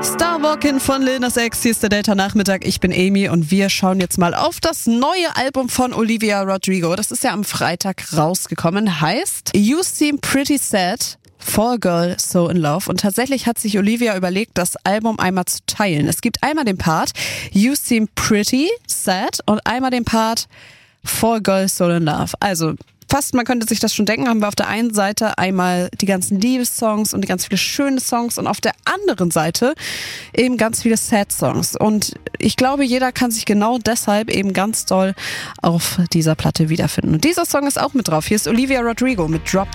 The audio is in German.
Starwalking von Lil Nas X, hier ist der Delta-Nachmittag, ich bin Amy und wir schauen jetzt mal auf das neue Album von Olivia Rodrigo. Das ist ja am Freitag rausgekommen, heißt You Seem Pretty Sad, For a Girl So in Love. Und tatsächlich hat sich Olivia überlegt, das Album einmal zu teilen. Es gibt einmal den Part You Seem Pretty Sad und einmal den Part For a Girl So in Love. Also fast, man könnte sich das schon denken, haben wir auf der einen Seite einmal die ganzen Liebessongs und die ganz viele schöne Songs und auf der anderen Seite eben ganz viele Sad-Songs. Und ich glaube, jeder kann sich genau deshalb eben ganz doll auf dieser Platte wiederfinden. Und dieser Song ist auch mit drauf. Hier ist Olivia Rodrigo mit Drop